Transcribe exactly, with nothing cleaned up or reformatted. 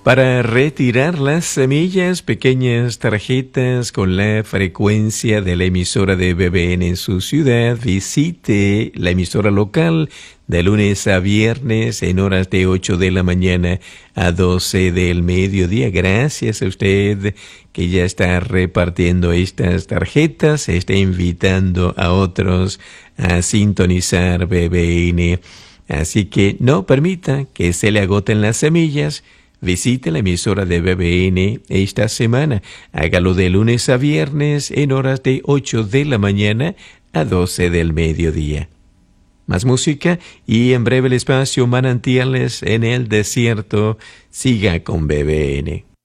Para retirar las semillas, pequeñas tarjetas con la frecuencia de la emisora de B B N en su ciudad, visite la emisora local de lunes a viernes en horas de ocho de la mañana a doce del mediodía. Gracias a usted que ya está repartiendo estas tarjetas, está invitando a otros a sintonizar B B N. Así que no permita que se le agoten las semillas. Visite la emisora de B B N esta semana. Hágalo de lunes a viernes en horas de ocho de la mañana a doce del mediodía. Más música y en breve el espacio Manantiales en el Desierto. Siga con B B N.